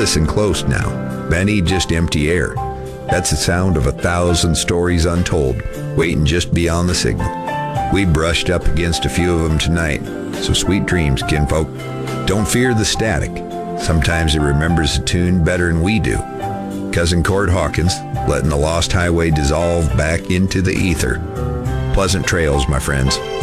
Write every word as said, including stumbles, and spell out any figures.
Listen close now. That ain't just empty air. That's the sound of a thousand stories untold, waiting just beyond the signal. We brushed up against a few of them tonight, so sweet dreams, kinfolk. Don't fear the static. Sometimes it remembers the tune better than we do. Cousin Cord Hawkins, letting the lost highway dissolve back into the ether. Pleasant trails, my friends.